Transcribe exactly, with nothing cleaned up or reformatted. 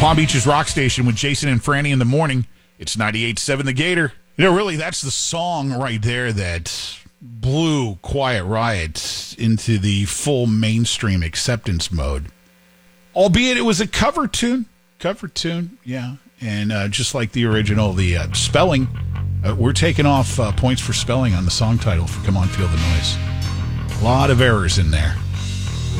Palm Beach's Rock Station with Jason and Franny in the morning. It's ninety-eight point seven The Gator. You know, really, that's the song right there that blew Quiet Riot into the full mainstream acceptance mode. Albeit it was a cover tune. Cover tune, yeah. And uh, just like the original, the uh, spelling, uh, we're taking off uh, points for spelling on the song title for Come On, Feel the Noise. A lot of errors in there.